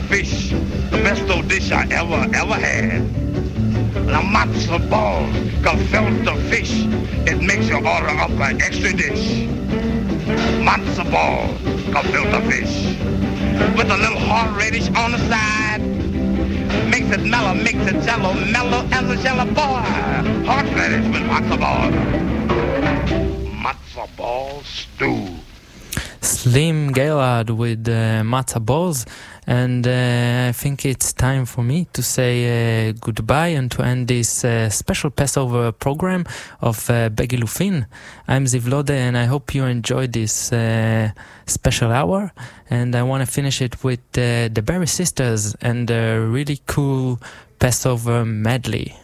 fish, the best old dish I ever had. The matzo ball, gefilte fish, it makes you order up an extra dish. Matzo ball, gefilte fish, with a little horseradish on the side. Makes it mellow, makes it jello, mellow as a jello boy. Horseradish with matzo ball. Matzo ball stew. Slim Gaillard with matzo balls, and I think it's time for me to say goodbye and to end this special Passover program of Beggy Lufin. I'm Ziv Lode, and I hope you enjoyed this special hour, and I want to finish it with the Berry Sisters and a really cool Passover medley.